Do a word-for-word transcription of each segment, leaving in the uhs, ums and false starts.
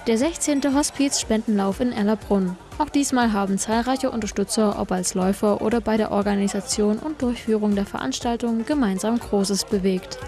Der sechzehnte Hospiz-Spendenlauf in Erlabrunn. Auch diesmal haben zahlreiche Unterstützer, ob als Läufer oder bei der Organisation und Durchführung der Veranstaltung, gemeinsam Großes bewegt.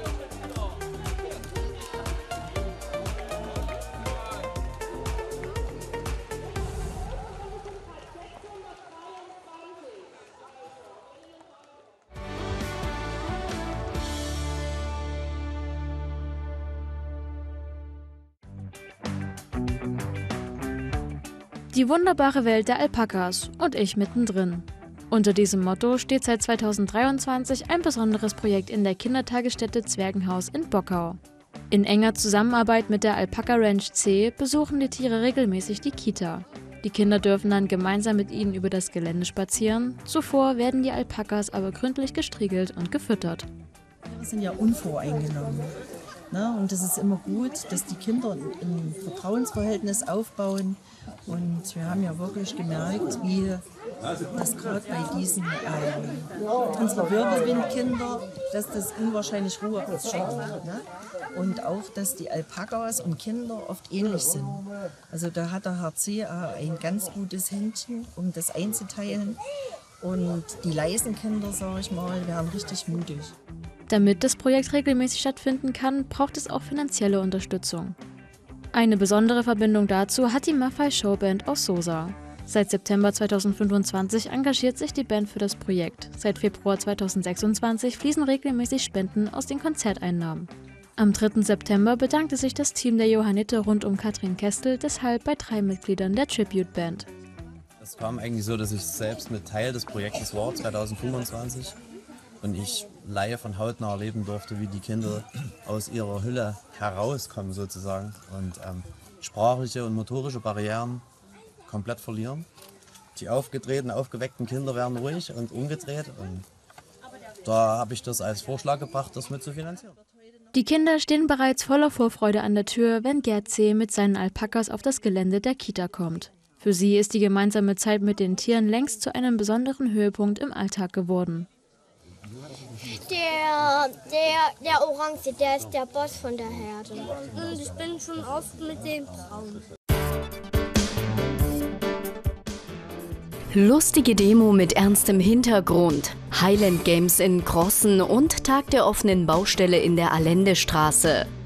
Die wunderbare Welt der Alpakas und ich mittendrin. Unter diesem Motto steht seit zweitausenddreiundzwanzig ein besonderes Projekt in der Kindertagesstätte Zwergenhaus in Bockau. In enger Zusammenarbeit mit der Alpaka Ranch C besuchen die Tiere regelmäßig die Kita. Die Kinder dürfen dann gemeinsam mit ihnen über das Gelände spazieren. Zuvor werden die Alpakas aber gründlich gestriegelt und gefüttert. Wir sind ja unvoreingenommen. Na, und es ist immer gut, dass die Kinder ein Vertrauensverhältnis aufbauen. Und wir haben ja wirklich gemerkt, wie das gerade bei diesen ähm, unsere Wirbelwindkinder, dass das unwahrscheinlich Ruhe schenkt. Ne? Und auch, dass die Alpakas und Kinder oft ähnlich sind. Also da hat der Herr C. ein ganz gutes Händchen, um das einzuteilen. Und die leisen Kinder, sage ich mal, werden richtig mutig. Damit das Projekt regelmäßig stattfinden kann, braucht es auch finanzielle Unterstützung. Eine besondere Verbindung dazu hat die Maffei Showband aus Sosa. Seit September zweitausendfünfundzwanzig engagiert sich die Band für das Projekt. Seit Februar zweitausendsechsundzwanzig fließen regelmäßig Spenden aus den Konzerteinnahmen. Am dritten September bedankte sich das Team der Johanniter rund um Katrin Kestel deshalb bei drei Mitgliedern der Tribute Band. Es kam eigentlich so, dass ich selbst mit Teil des Projektes war, zweitausendfünfundzwanzig. Und ich live von hautnah erleben durfte, wie die Kinder aus ihrer Hülle herauskommen sozusagen und ähm, sprachliche und motorische Barrieren komplett verlieren. Die aufgedrehten, aufgeweckten Kinder werden ruhig und umgedreht und da habe ich das als Vorschlag gebracht, das mitzufinanzieren. Die Kinder stehen bereits voller Vorfreude an der Tür, wenn Gerd C. mit seinen Alpakas auf das Gelände der Kita kommt. Für sie ist die gemeinsame Zeit mit den Tieren längst zu einem besonderen Höhepunkt im Alltag geworden. Der, der, der Orange, der ist der Boss von der Herde. Und ich bin schon oft mit dem Braun. Lustige Demo mit ernstem Hintergrund. Highland Games in Crossen und Tag der offenen Baustelle in der Allendestraße.